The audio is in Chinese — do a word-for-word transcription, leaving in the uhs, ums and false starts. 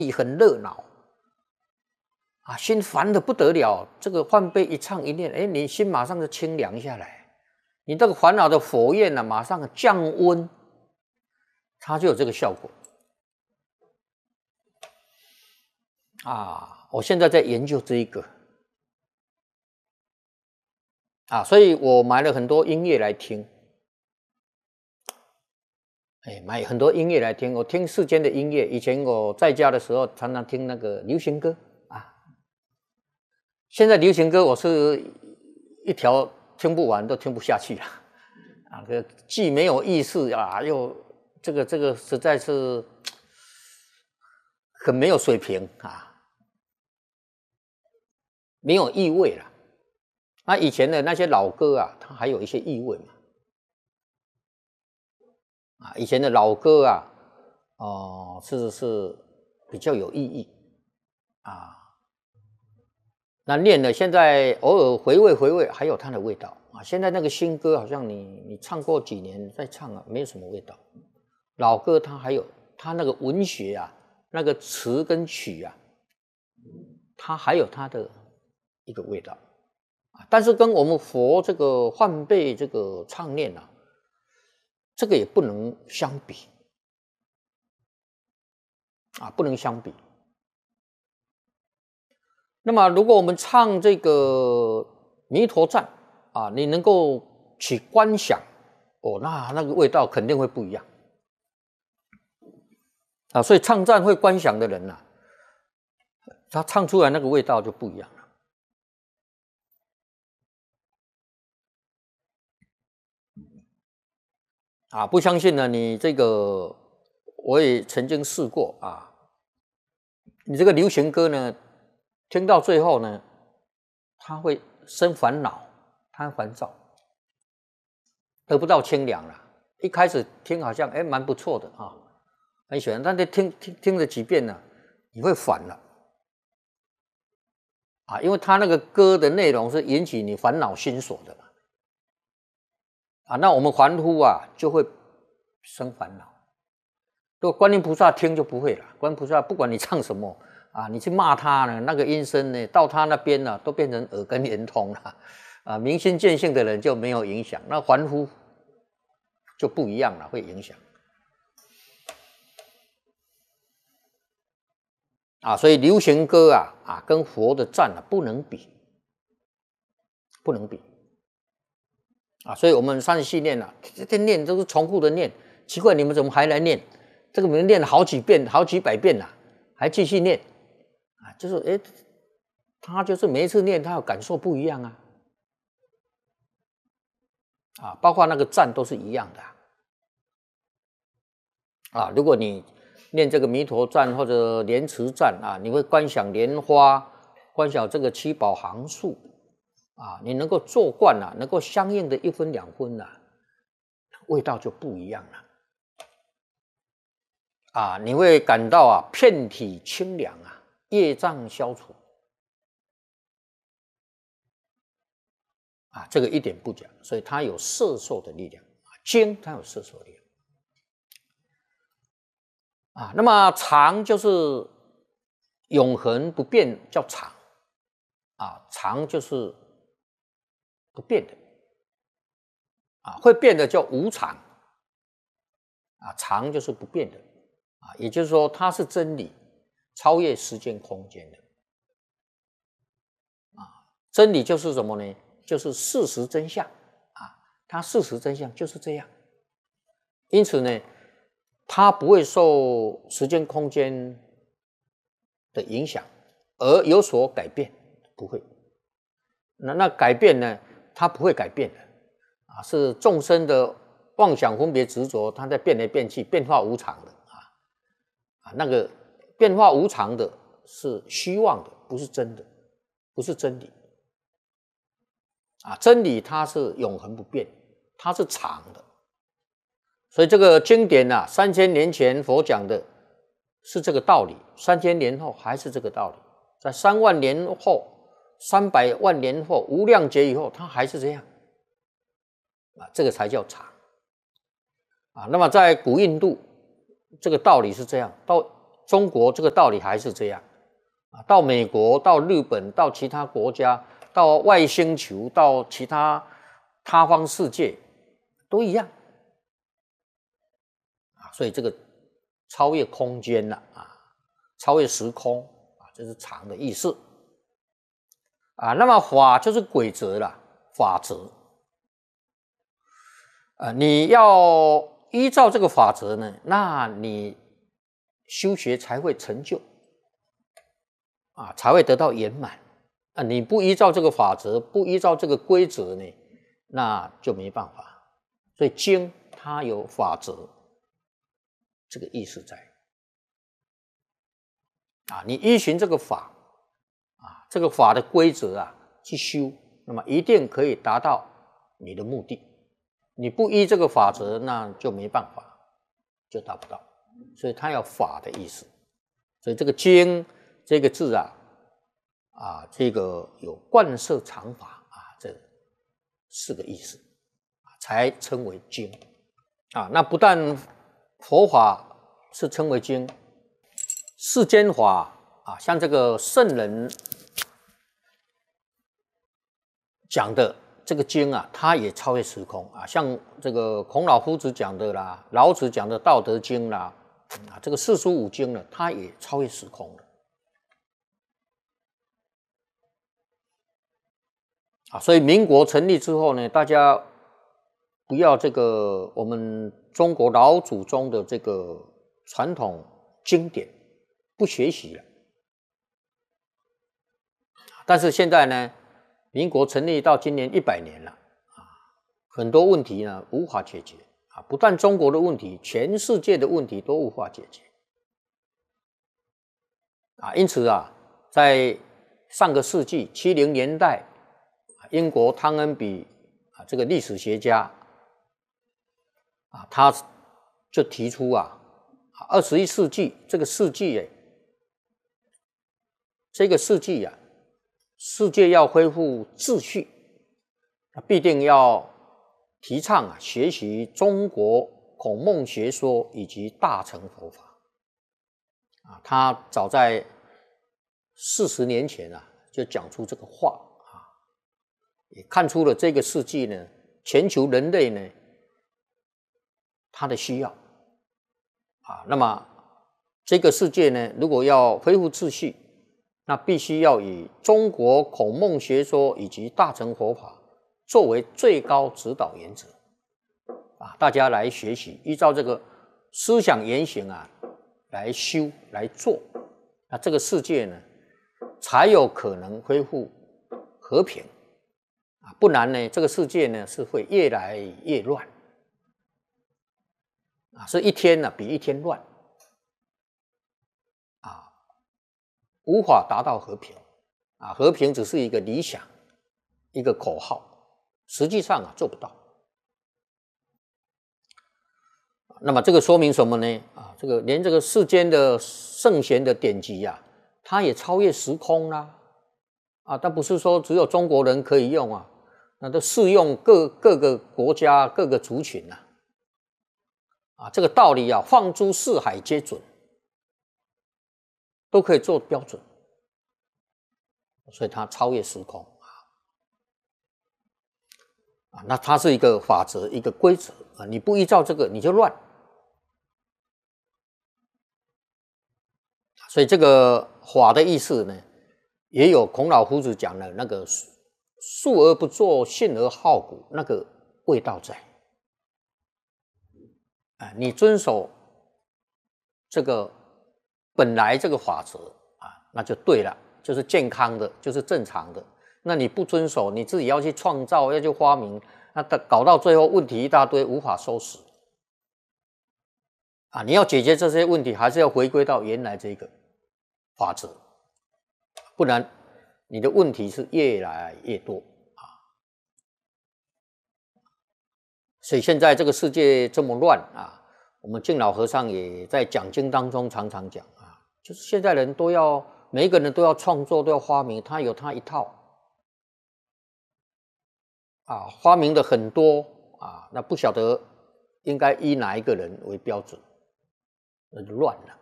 很热闹啊，心烦的不得了。这个梵呗一唱一念，哎，你心马上就清凉下来，你这个烦恼的火焰呢、啊，马上降温，它就有这个效果啊。我现在在研究这一个啊，所以我买了很多音乐来听。哎，买很多音乐来听，我听世间的音乐。以前我在家的时候，常常听那个流行歌啊。现在流行歌我是一条听不完，都听不下去了啊！这既没有意思啊，又这个这个实在是很没有水平啊，没有意味了。那以前的那些老歌啊，它还有一些意味嘛。啊，以前的老歌啊，哦、呃，是是比较有意义啊。那念了，现在偶尔回味回味，还有它的味道啊。现在那个新歌，好像你你唱过几年再唱啊，没有什么味道。老歌它还有它那个文学啊，那个词跟曲啊，它还有它的一个味道啊。但是跟我们佛这个梵呗这个唱念啊，这个也不能相比啊，不能相比。那么，如果我们唱这个弥陀赞啊，你能够去观想哦，那那个味道肯定会不一样啊。所以唱赞会观想的人呐、啊，他唱出来那个味道就不一样了啊。不相信呢，你这个我也曾经试过啊。你这个流行歌呢，听到最后呢，他会生烦恼，他烦躁，得不到清凉了。一开始听好像哎蛮不错的啊，很喜欢，但是听听听了几遍呢，你会烦了啊，因为他那个歌的内容是引起你烦恼心所的嘛啊，那我们凡夫啊就会生烦恼。如果观音菩萨听就不会了，观音菩萨不管你唱什么啊，你去骂他呢，那个音声呢，到他那边呢，都变成耳根圆通了啊。明心见性的人就没有影响，那凡夫就不一样了，会影响啊。所以流行歌啊啊，跟佛的赞啊不能比，不能比啊。所以我们三系念啊，这这念都是重复的念，奇怪你们怎么还来念？这个我们念了好几遍，好几百遍了，还继续念啊，就是哎，他就是每一次念，他有感受不一样啊，啊，包括那个赞都是一样的啊。啊如果你念这个弥陀赞或者莲池赞啊，你会观想莲花，观想这个七宝行树啊，你能够做惯了、啊，能够相应的一分两分了、啊，味道就不一样了。啊，你会感到啊，遍体清凉啊，业障消除啊，这个一点不假，所以它有摄受的力量啊，经它有摄受力量啊。那么常就是永恒不变，叫常啊，常就是不变的啊，会变的叫无常啊，常就是不变的。啊，也就是说，它是真理，超越时间空间的。啊，真理就是什么呢？就是事实真相啊，它事实真相就是这样。因此呢，它不会受时间空间的影响而有所改变，不会。那那改变呢？它不会改变的啊，是众生的妄想分别执着，它在变来变去，变化无常的。啊，那个变化无常的是虚妄的，不是真的，不是真理。啊，真理它是永恒不变，它是常的。所以这个经典啊，三千年前佛讲的是这个道理，三千年后还是这个道理，在三万年后、三百万年后、无量劫以后，它还是这样。啊，这个才叫常。啊，那么在古印度。这个道理是这样，到中国这个道理还是这样啊，到美国、到日本、到其他国家、到外星球、到其他他方世界都一样啊，所以这个超越空间了啊，超越时空啊，这是常的意思啊。那么法就是规则了，法则啊，你要依照这个法则呢，那你修学才会成就啊，才会得到圆满啊。你不依照这个法则，不依照这个规则呢，那就没办法。所以经它有法则这个意思在啊，你依循这个法啊，这个法的规则啊去修，那么一定可以达到你的目的。你不依这个法则，那就没办法，就达不到。所以它有法的意思。所以这个经这个字啊，啊，这个有贯摄常法啊，这四个意思，才称为经啊。那不但佛法是称为经，世间法啊，像这个圣人讲的这个经啊，它也超越时空啊。像这个孔老夫子讲的啦，老子讲的《道德经》啦，啊，这个四书五经呢，它也超越时空了啊。所以民国成立之后呢，大家不要这个我们中国老祖宗的这个传统经典不学习了，但是现在呢，民国成立到今年一百年了啊，很多问题呢无法解决啊，不但中国的问题，全世界的问题都无法解决啊。因此啊，在上个世纪七零年代，英国汤恩比啊这个历史学家啊，他就提出啊，二十一世纪这个世纪哎，这个世纪啊，世界要恢复秩序，必定要提倡啊学习中国孔孟学说以及大乘佛法啊。他早在四十年前啊就讲出这个话啊，也看出了这个世纪呢，全球人类呢他的需要啊。那么这个世界呢，如果要恢复秩序，那必须要以中国孔孟学说以及大乘佛法作为最高指导原则啊，大家来学习，依照这个思想言行啊来修来做，那这个世界呢才有可能恢复和平啊，不然呢，这个世界呢是会越来越乱啊，是一天呢比一天乱啊，无法达到和平啊，和平只是一个理想，一个口号，实际上啊做不到。那么这个说明什么呢？啊，这个连这个世间的圣贤的典籍啊，它也超越时空啦，啊，但不是说只有中国人可以用啊，那都适用各各个国家各个族群呐，啊，这个道理啊，放诸四海皆准，都可以做标准，所以它超越时空啊，那它是一个法则，一个规则啊，你不依照这个你就乱。所以这个法的意思呢，也有孔老夫子讲的那个述而不作，信而好古，那个味道在啊，你遵守这个本来这个法则啊，那就对了，就是健康的，就是正常的。那你不遵守，你自己要去创造，要去发明，那搞到最后问题一大堆，无法收拾啊！你要解决这些问题，还是要回归到原来这个法则，不然你的问题是越来越多啊。所以现在这个世界这么乱啊，我们净老和尚也在讲经当中常常讲啊，就是现在人都要每一个人都要创作，都要发明，他有他一套啊，发明的很多啊，那不晓得应该依哪一个人为标准，那就乱了。